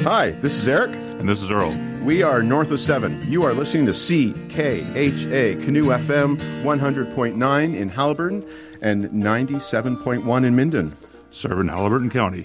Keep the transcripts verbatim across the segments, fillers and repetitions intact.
Hi, this is Eric. And this is Earl. We are North of seven. You are listening to C K H A Canoe F M one hundred point nine in Haliburton and ninety-seven point one in Minden. Serving Haliburton County.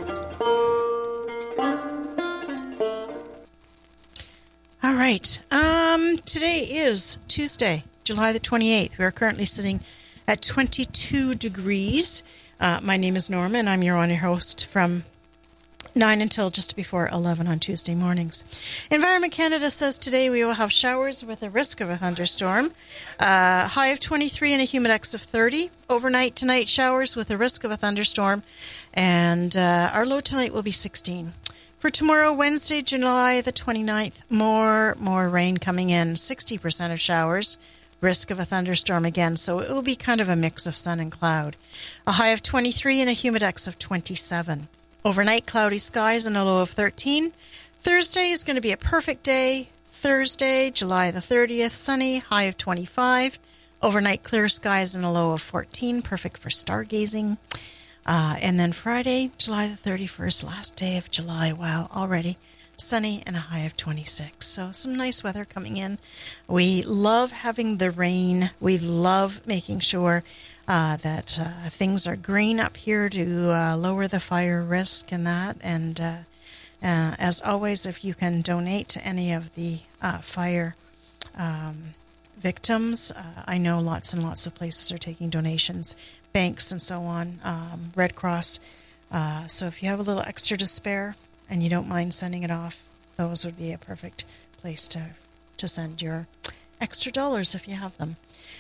All right. Um, today is Tuesday, July the twenty-eighth. We are currently sitting at twenty-two degrees. Uh, my name is Norma, and I'm your on-air host from nine until just before eleven on Tuesday mornings. Environment Canada says today we will have showers with a risk of a thunderstorm. Uh, high of twenty-three and a humidex of thirty. Overnight tonight, showers with a risk of a thunderstorm. And uh, our low tonight will be sixteen. For tomorrow, Wednesday, July the twenty-ninth, more, more rain coming in. sixty percent of showers. Risk of a thunderstorm again, so it will be kind of a mix of sun and cloud. A high of twenty-three and a humidex of twenty-seven. Overnight, cloudy skies and a low of thirteen. Thursday is going to be a perfect day. Thursday, July the thirtieth, sunny, high of twenty-five. Overnight, clear skies and a low of fourteen, perfect for stargazing. Uh, and then Friday, July the thirty-first, last day of July, wow, already sunny and a high of twenty-six. So some nice weather coming in. We love having the rain. We love making sure uh, that uh, things are green up here to uh, lower the fire risk and that. And uh, uh, as always, if you can donate to any of the uh, fire um, victims, uh, I know lots and lots of places are taking donations, banks and so on, um, Red Cross. Uh, so if you have a little extra to spare and you don't mind sending it off, those would be a perfect place to to send your extra dollars if you have them.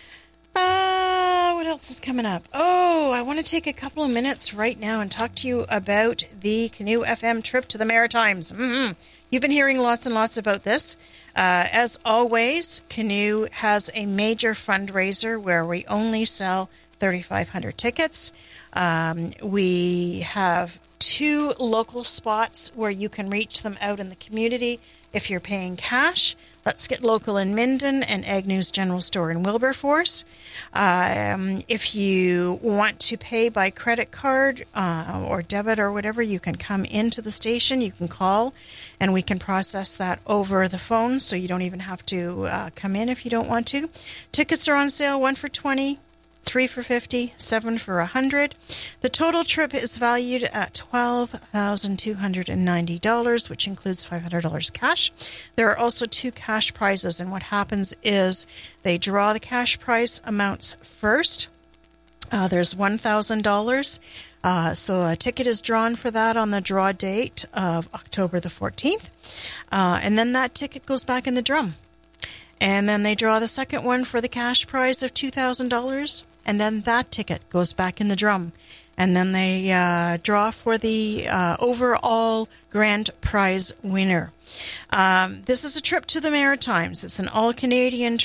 Uh, what else is coming up? Oh, I want to take a couple of minutes right now and talk to you about the Canoe F M trip to the Maritimes. Mm-hmm. You've been hearing lots and lots about this. Uh, as always, Canoe has a major fundraiser where we only sell thirty-five hundred tickets. Um, we have two local spots where you can reach them out in the community if you're paying cash. Let's Get Local in Minden and Agnew's General Store in Wilberforce. Um, if you want to pay by credit card uh, or debit or whatever, you can come into the station. You can call, and we can process that over the phone, so you don't even have to uh, come in if you don't want to. Tickets are on sale, one for twenty, three for fifty, seven for a hundred. The total trip is valued at twelve thousand two hundred ninety dollars, which includes five hundred dollars cash. There are also two cash prizes, and what happens is they draw the cash prize amounts first. Uh, there's one thousand dollars. Uh, so a ticket is drawn for that on the draw date of October the fourteenth. Uh, and then that ticket goes back in the drum. And then they draw the second one for the cash prize of two thousand dollars. And then that ticket goes back in the drum. And then they uh, draw for the uh, overall grand prize winner. Um, this is a trip to the Maritimes. It's an all-Canadian